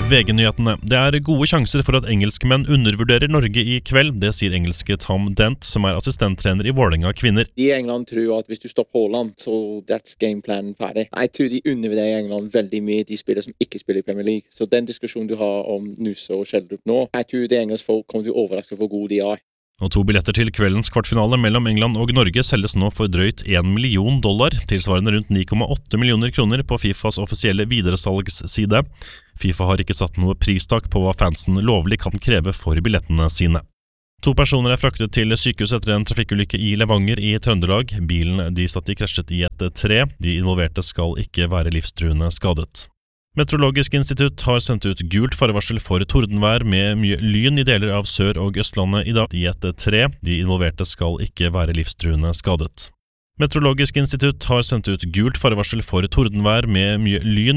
VG-nyhetene. Det er gode sjanser for at engelskmenn undervurderer Norge i kveld. Det sier engelske Tom Dent, som er assistenttrener i Vålerenga kvinner. De i England tror at hvis du stopper Haaland, så that's gameplanen ferdig. Jeg tror de undervurderer England veldig mye, de spillere som ikke spiller i Premier League. Så den diskusjonen du har om Nusa og Schjelderup nå, jeg tror det engelske folk kommer til å overraske hvor gode de er. Og 2 billetter til kveldens kvartfinale mellom England og Norge selges nå for drøyt $1 million, tilsvarende rundt 9,8 millioner kroner på FIFAs offisielle videresalgsside. FIFA har ikke satt noe pristak på hva fansen lovlig kan kreve for billettene sine. 2 personer er fraktet til sykehus etter en trafikkulykke i Levanger i Trøndelag. Bilen de satt i krasjet i et tre. De involverte skal ikke være livstruende skadet. Meteorologisk institutt har sendt ut gult farevarsel for tordenvær med mye lyn i deler av Sør- og Østlandet i dag i et tre. De involverte skal ikke være livstruende skadet. Meteorologisk institutt har sendt ut gult farevarsel for tordenvær med mye lyn